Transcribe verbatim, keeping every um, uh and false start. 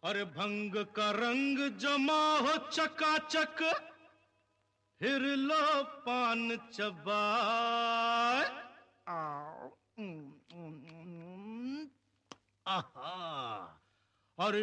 अरे भंग का रंग जमा हो चकाचक, फिर लो पान चबाए। आओ।